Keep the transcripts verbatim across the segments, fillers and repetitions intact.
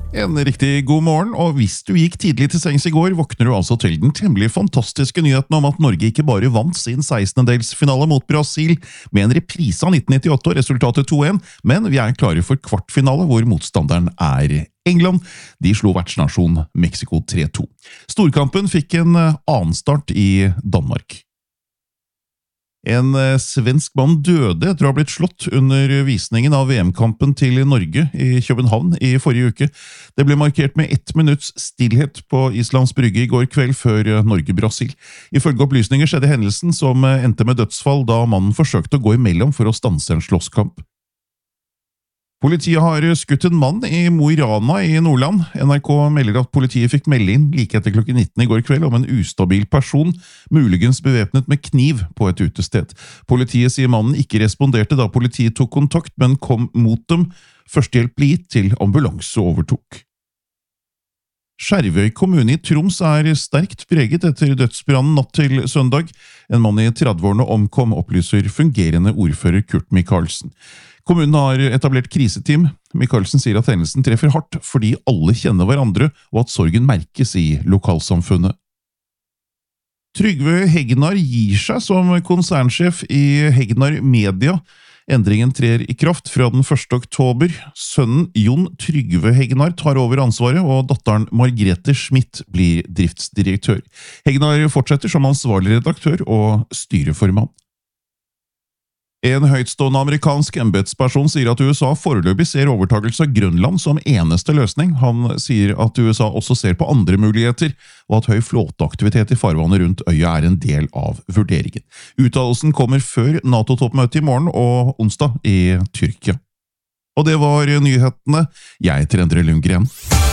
En riktig god morgen, og hvis du gikk tidlig til sengs i går, våkner du altså til den temmelig fantastiske nyheten om at Norge ikke bare vant sin sekstendedelsfinale mot Brasil med en reprise av nitten nittiåtte og resultatet to en, men vi er klare for kvartfinale hvor motstanderen er England. De slo vertsnasjon Mexico tre to. Storkampen fikk en annen start i Danmark. En svensk mann døde etter å ha blitt slått under visningen av V M-kampen til Norge i København i forrige uke. Det ble markert med ett minutts stillhet på Islands Brygge i går kveld før Norge-Brasil. Ifølge opplysninger skjedde hendelsen som endte med dødsfall da mannen forsøkte å gå imellom for å stanse en slåsskamp. Politiet har skutt en mann i Mo i Rana i Nordland. N R K melder at politiet fikk melde inn like etter klokken nitten i går kveld om en ustabil person, muligens bevæpnet med kniv på et utested. Politiet sier mannen ikke responderte da politiet tok kontakt, men kom mot dem. Førstehjelp ble gitt til ambulanse overtok. Skjervøy kommune i Troms er sterkt preget etter dødsbrannen natt til søndag. En mann i tredveårene omkom, opplyser fungerende ordfører Kurt Michaelsen. Kommunen har etablert kriseteam. Michaelsen sier at hendelsen treffer hardt fordi alle kjenner hverandre, og at sorgen merkes i lokalsamfunnet. Trygve Hegnar gir seg som konsernsjef i Hegnar Media. Endringen trer i kraft fra den første oktober. Sønnen Jon Trygve Hegnar tar over ansvaret, og datteren Margrethe Schmidt blir driftsdirektør. Hegnar fortsetter som ansvarlig redaktør og styreformann. En høytstående amerikansk embetsperson sier at U S A foreløpig ser overtagelse av Grønland som eneste løsning. Han sier at U S A også ser på andre muligheter, og at høy flåteaktivitet i farvannet rundt øya er en del av vurderingen. Uttalelsen kommer før NATO-toppmøtet i morgen og onsdag i Tyrkia. Og det var nyhetene. Jeg heter Endre Lundgren.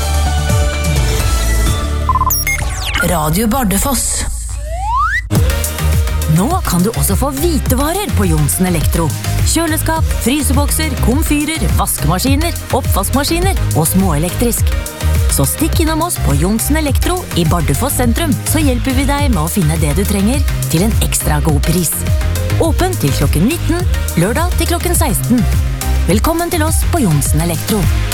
Radio Bardufoss. Nå kan du også få hvitevarer på Johnsen Elektro. Kjøleskap, frysebokser, komfyrer, vaskemaskiner, oppvaskmaskiner og småelektrisk. Så stikk innom oss på Johnsen Elektro i Bardufoss sentrum, så hjelper vi deg med å finne det du trenger til en ekstra god pris. Åpen til klokken nitten, lørdag til klokken seksten. Velkommen til oss på Johnsen Elektro.